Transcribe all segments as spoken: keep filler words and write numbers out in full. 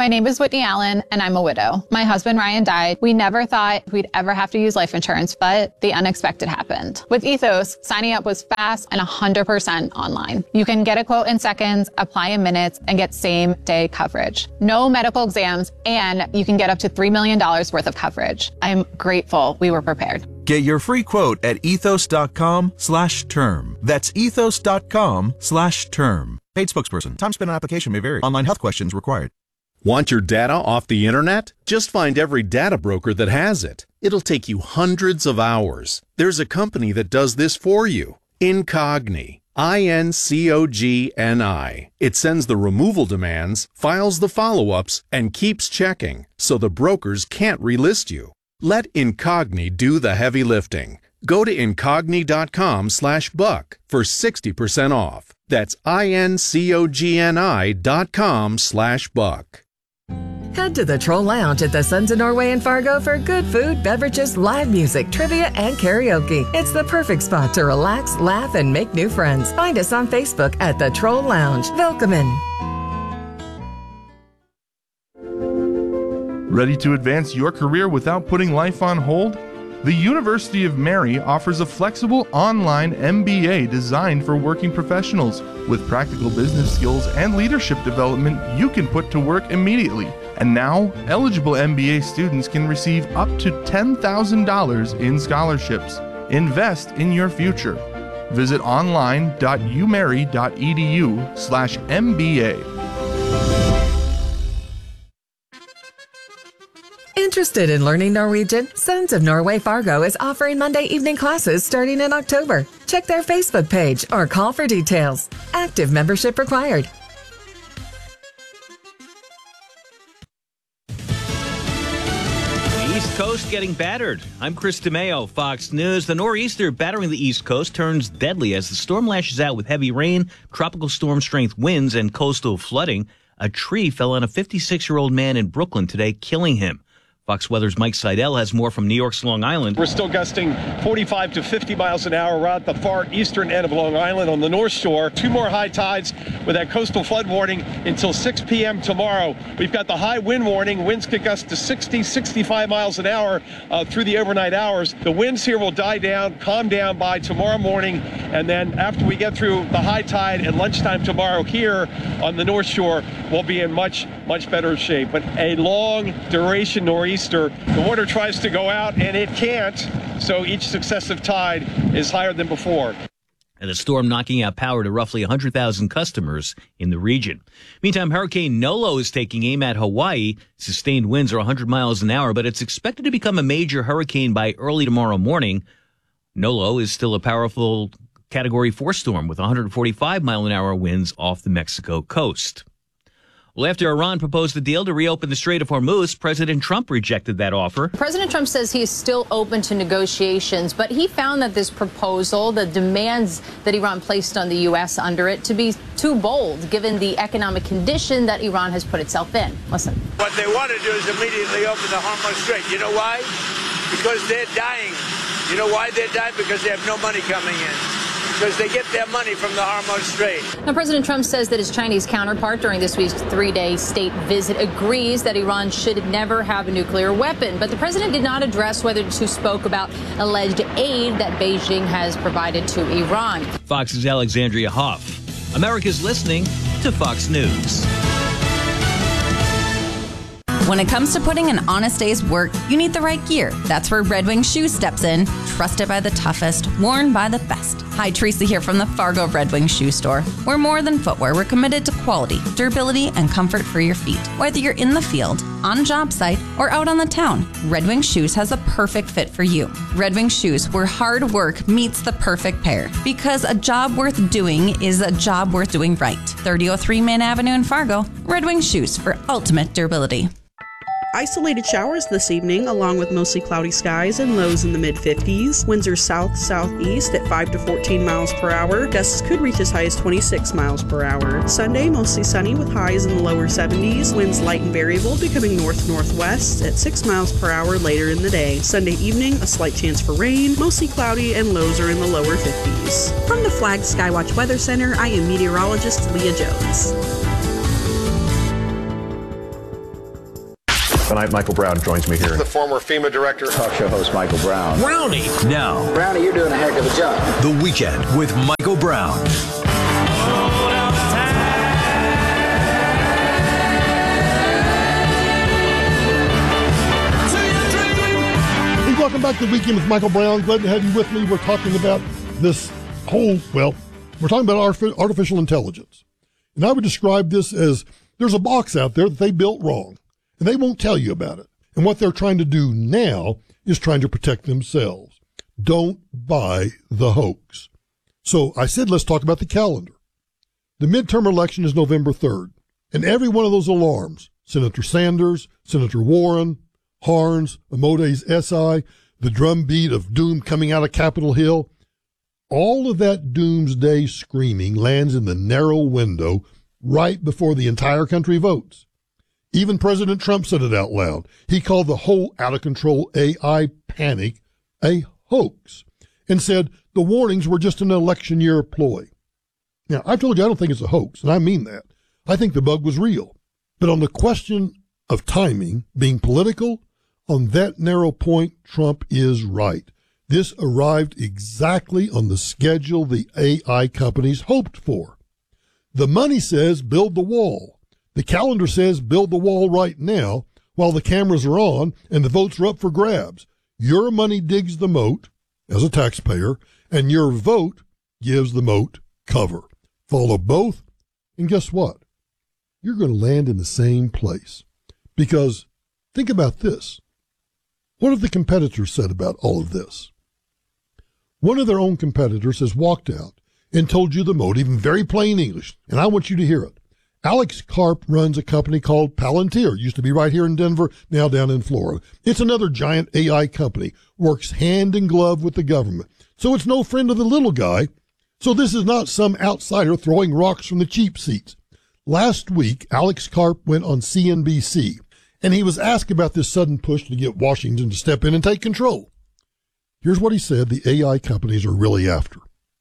My name is Whitney Allen, and I'm a widow. My husband, Ryan, died. We never thought we'd ever have to use life insurance, but the unexpected happened. With Ethos, signing up was fast and one hundred percent online. You can get a quote in seconds, apply in minutes, and get same-day coverage. No medical exams, and you can get up to three million dollars worth of coverage. I'm grateful we were prepared. Get your free quote at ethos.com slash term. That's ethos.com slash term. Paid spokesperson. Time spent on application may vary. Online health questions required. Want your data off the internet? Just find every data broker that has it. It'll take you hundreds of hours. There's a company that does this for you. Incogni. I N C O G N I. It sends the removal demands, files the follow-ups, and keeps checking, so the brokers can't relist you. Let Incogni do the heavy lifting. Go to incogni.com slash buck for sixty percent off. That's I-N-C-O-G-N-I dot com slash buck. Head to the Troll Lounge at the Sons of Norway in Fargo for good food, beverages, live music, trivia, and karaoke. It's the perfect spot to relax, laugh, and make new friends. Find us on Facebook at the Troll Lounge. Welcome. Ready to advance your career without putting life on hold? The University of Mary offers a flexible online M B A designed for working professionals. With practical business skills and leadership development you can put to work immediately. And now, eligible M B A students can receive up to ten thousand dollars in scholarships. Invest in your future. Visit online.umary.edu slash MBA. Interested in learning Norwegian? Sons of Norway Fargo is offering Monday evening classes starting in October. Check their Facebook page or call for details. Active membership required. The East Coast getting battered. I'm Chris DeMeo, Fox News. The nor'easter battering the East Coast turns deadly as the storm lashes out with heavy rain, tropical storm strength winds, and coastal flooding. A tree fell on a fifty-six-year-old man in Brooklyn today, killing him. Fox Weather's Mike Seidel has more from New York's Long Island. We're still gusting forty-five to fifty miles an hour. We're at the far eastern end of Long Island on the North Shore. Two more high tides with that coastal flood warning until six p.m. tomorrow. We've got the high wind warning. Winds could gust to sixty, sixty-five miles an hour uh, through the overnight hours. The winds here will die down, calm down by tomorrow morning. And then after we get through the high tide and lunchtime tomorrow here on the North Shore, we'll be in much, much better shape. But a long duration nor'easter. The water tries to go out, and it can't, so each successive tide is higher than before. And the storm knocking out power to roughly one hundred thousand customers in the region. Meantime, Hurricane Nolo is taking aim at Hawaii. Sustained winds are one hundred miles an hour, but it's expected to become a major hurricane by early tomorrow morning. Nolo is still a powerful Category four storm with one hundred forty-five mile an hour winds off the Mexico coast. Well, after Iran proposed a deal to reopen the Strait of Hormuz, President Trump rejected that offer. President Trump says he is still open to negotiations, but he found that this proposal, the demands that Iran placed on the U S under it, to be too bold, given the economic condition that Iran has put itself in. Listen. What they want to do is immediately open the Hormuz Strait. You know why? Because they're dying. You know why they're dying? Because they have no money coming in. Because they get their money from the Hormuz Strait. Now, President Trump says that his Chinese counterpart during this week's three-day state visit agrees that Iran should never have a nuclear weapon. But the president did not address whether the two spoke about alleged aid that Beijing has provided to Iran. Fox's Alexandria Hoff. America's listening to Fox News. When it comes to putting an honest day's work, you need the right gear. That's where Red Wing Shoes steps in. Trusted by the toughest, worn by the best. Hi, Teresa here from the Fargo Red Wing Shoe Store. We're more than footwear. We're committed to quality, durability, and comfort for your feet. Whether you're in the field, on a job site, or out on the town, Red Wing Shoes has a perfect fit for you. Red Wing Shoes, where hard work meets the perfect pair. Because a job worth doing is a job worth doing right. thirty oh three Main Avenue in Fargo. Red Wing Shoes for ultimate durability. Isolated showers this evening, along with mostly cloudy skies and lows in the mid fifties. Winds are south-southeast at five to fourteen miles per hour. Gusts could reach as high as twenty-six miles per hour. Sunday, mostly sunny with highs in the lower seventies. Winds light and variable, becoming north-northwest at six miles per hour later in the day. Sunday evening, a slight chance for rain, mostly cloudy, and lows are in the lower fifties. From the Flag Skywatch Weather Center, I am meteorologist Leah Jones. When it comes to putting an honest day's work, you need the right gear. That's where Red Wing Shoes steps in. Trusted by the toughest, worn by the best. Hi, Teresa here from the Fargo Red Wing Shoe Store. We're more than footwear. We're committed to quality, durability, and comfort for your feet. Whether you're in the field, on a job site, or out on the town, Red Wing Shoes has a perfect fit for you. Red Wing Shoes for ultimate durability. When Tonight, Michael Brown joins me here. The former FEMA director. Talk show host Michael Brown. Brownie. Now. Brownie, you're doing a heck of a job. The Weekend with Michael Brown. Hey, welcome back to The Weekend with Michael Brown. Glad to have you with me. We're talking about this whole, well, we're talking about artificial intelligence. And I would describe this as there's a box out there that they built wrong, and they won't tell you about it. And what they're trying to do now is trying to protect themselves. Don't buy the hoax. So I said, let's talk about the calendar. The midterm election is November third, and every one of those alarms, Senator Sanders, Senator Warren, Harns, Amode's S I, the drumbeat of doom coming out of Capitol Hill, all of that doomsday screaming lands in the narrow window right before the entire country votes. Even President Trump said it out loud. He called the whole out-of-control A I panic a hoax and said the warnings were just an election year ploy. Now, I've told you I don't think it's a hoax, and I mean that. I think the bug was real. But on the question of timing being political, on that narrow point, Trump is right. This arrived exactly on the schedule the A I companies hoped for. The money says build the wall. The calendar says build the wall right now while the cameras are on and the votes are up for grabs. Your money digs the moat as a taxpayer, and your vote gives the moat cover. Follow both, and guess what? You're going to land in the same place. Because think about this. What have the competitors said about all of this? One of their own competitors has walked out and told you the motive in very plain English, and I want you to hear it. Alex Karp runs a company called Palantir. Used to be right here in Denver, now down in Florida. It's another giant A I company, works hand in glove with the government. So it's no friend of the little guy. So this is not some outsider throwing rocks from the cheap seats. Last week, Alex Karp went on C N B C, and he was asked about this sudden push to get Washington to step in and take control. Here's what he said the A I companies are really after.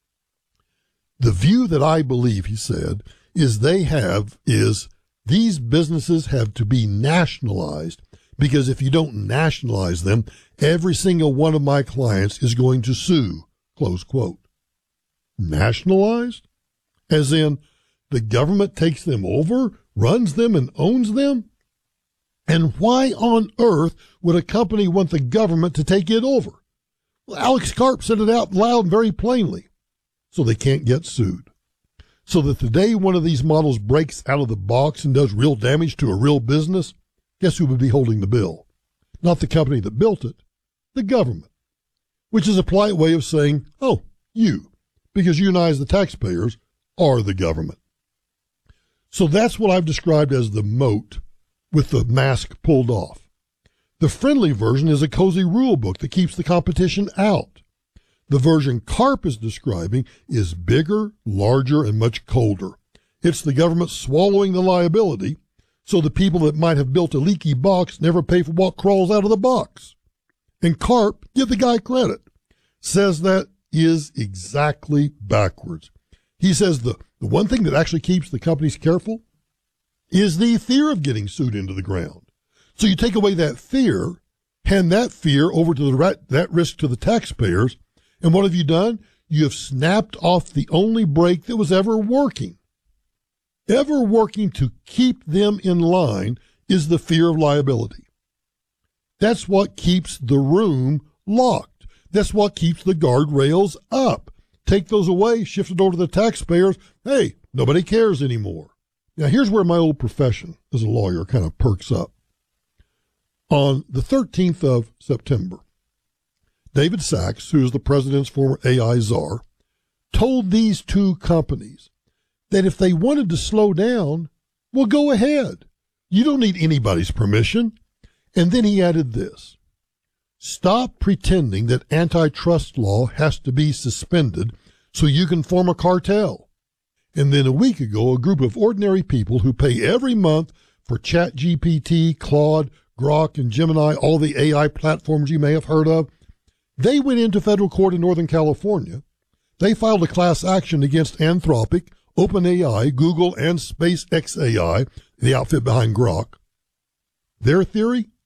The view that I believe, he said, is they have is these businesses have to be nationalized, because if you don't nationalize them, every single one of my clients is going to sue, close quote. Nationalized? As in, the government takes them over, runs them, and owns them? And why on earth would a company want the government to take it over? Well, Alex Karp said it out loud very plainly, so they can't get sued. So that the day one of these models breaks out of the box and does real damage to a real business, guess who would be holding the bill? Not the company that built it, the government, which is a polite way of saying, oh, you, because you and I as the taxpayers are the government. So that's what I've described as the moat with the mask pulled off. The friendly version is a cozy rule book that keeps the competition out. The version Karp is describing is bigger, larger, and much colder. It's the government swallowing the liability, so the people that might have built a leaky box never pay for what crawls out of the box. And Karp, give the guy credit, says that is exactly backwards. He says the, the one thing that actually keeps the companies careful is the fear of getting sued into the ground. So you take away that fear, hand that fear over to the that risk to the taxpayers, and what have you done? You have snapped off the only brake that was ever working. Ever working to keep them in line is the fear of liability. That's what keeps the room locked. That's what keeps the guardrails up. Take those away, shift it over to the taxpayers. Hey, nobody cares anymore. Now, here's where my old profession as a lawyer kind of perks up. On the thirteenth of September, David Sachs, who is the president's former A I czar, told these two companies that if they wanted to slow down, well, go ahead. You don't need anybody's permission. And then he added this: stop pretending that antitrust law has to be suspended so you can form a cartel. And then a week ago, a group of ordinary people who pay every month for ChatGPT, Claude, Grok, and Gemini, all the A I platforms you may have heard of, they went into federal court in Northern California. They filed a class action against Anthropic, OpenAI, Google, and SpaceX A I, the outfit behind Grok. Their theory?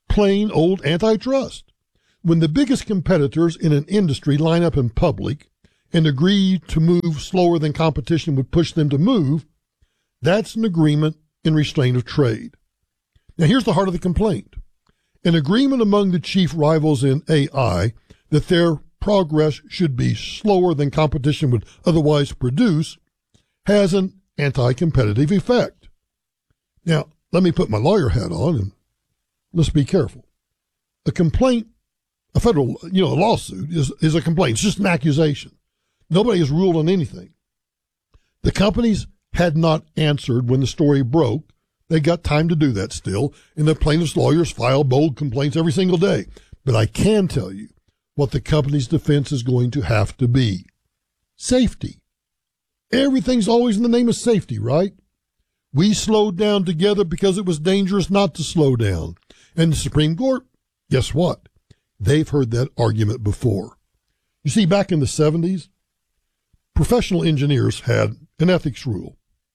plain old antitrust. When the biggest competitors in an industry line up in public and agree to move slower than competition would push them to move, that's an agreement in restraint of trade. Now here's the heart of the complaint. An agreement among the chief rivals in A I that their progress should be slower than competition would otherwise produce has an anti-competitive effect. Now, let me put my lawyer hat on and let's be careful. A complaint, a federal, you know, a lawsuit is, is a complaint. It's just an accusation. Nobody has ruled on anything. The companies had not answered when the story broke. They got time to do that still, and the plaintiff's lawyers file bold complaints every single day. But I can tell you what the company's defense is going to have to be. Safety. Everything's always in the name of safety, right? We slowed down together because it was dangerous not to slow down. And the Supreme Court, guess what? They've heard that argument before. You see, back in the seventies, professional engineers had an ethics rule.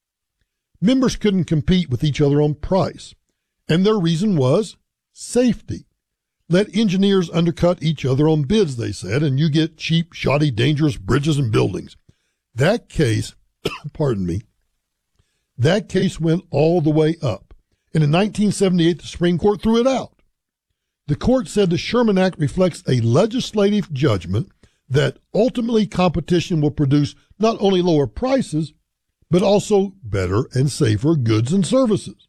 Members couldn't compete with each other on price, and their reason was safety. Let engineers undercut each other on bids, they said, and you get cheap, shoddy, dangerous bridges and buildings. That case, pardon me, that case went all the way up, and in nineteen seventy-eight, the Supreme Court threw it out. The court said the Sherman Act reflects a legislative judgment that ultimately competition will produce not only lower prices, but also better and safer goods and services.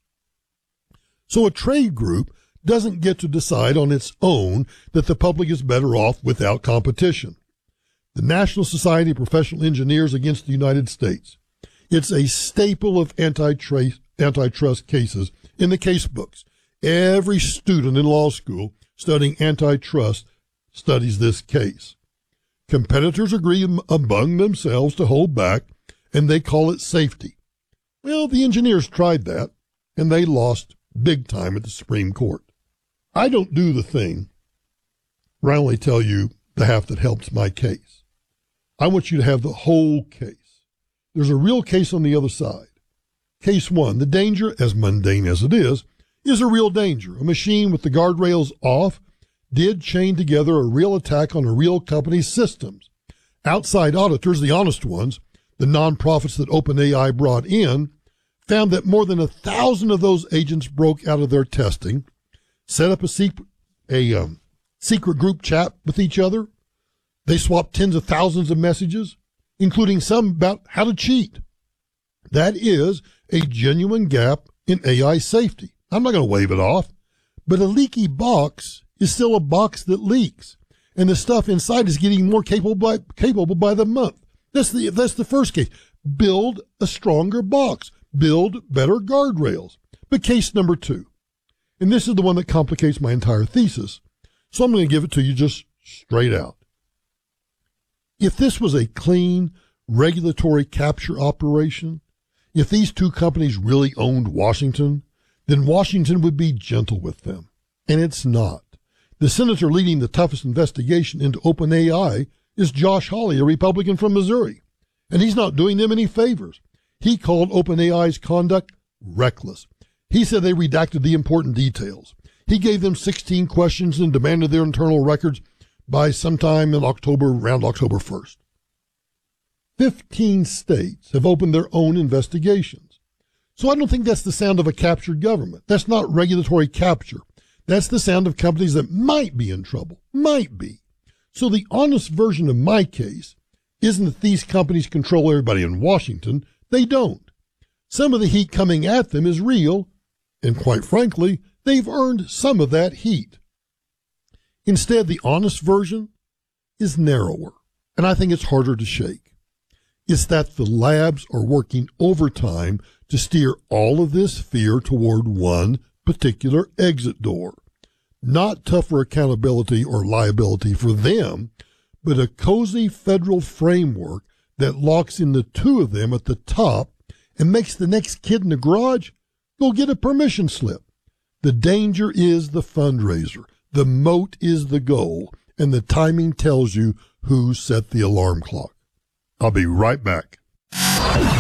So a trade group doesn't get to decide on its own that the public is better off without competition. The National Society of Professional Engineers against the United States. It's a staple of antitrust, antitrust cases in the case books. Every student in law school studying antitrust studies this case. Competitors agree among themselves to hold back, and they call it safety. Well, the engineers tried that, and they lost big time at the Supreme Court. I don't do the thing where I only tell you the half that helps my case. I want you to have the whole case. There's a real case on the other side. Case one, the danger, as mundane as it is, is a real danger. A machine with the guardrails off did chain together a real attack on a real company's systems. Outside auditors, the honest ones, the nonprofits that OpenAI brought in, found that more than a thousand of those agents broke out of their testing, set up a secret, a um, secret group chat with each other. They swapped tens of thousands of messages, including some about how to cheat. That is a genuine gap in A I safety. I'm not going to wave it off, but a leaky box is still a box that leaks, and the stuff inside is getting more capable by, capable by the month. That's the, that's the first case. Build a stronger box. Build better guardrails. But case number two, and this is the one that complicates my entire thesis, so I'm going to give it to you just straight out. If this was a clean regulatory capture operation, if these two companies really owned Washington, then Washington would be gentle with them. And it's not. The senator leading the toughest investigation into OpenAI is Josh Hawley, a Republican from Missouri. And he's not doing them any favors. He called OpenAI's conduct reckless. He said they redacted the important details. He gave them sixteen questions and demanded their internal records by sometime in October, around October first. Fifteen states have opened their own investigations. So I don't think that's the sound of a captured government. That's not regulatory capture. That's the sound of companies that might be in trouble. Might be. So the honest version of my case isn't that these companies control everybody in Washington. They don't. Some of the heat coming at them is real, and quite frankly, they've earned some of that heat. Instead, the honest version is narrower, and I think it's harder to shake. It's that the labs are working overtime to steer all of this fear toward one particular exit door. Not tougher accountability or liability for them, but a cozy federal framework that locks in the two of them at the top and makes the next kid in the garage go get a permission slip. The danger is the fundraiser. The moat is the goal, and the timing tells you who set the alarm clock. I'll be right back.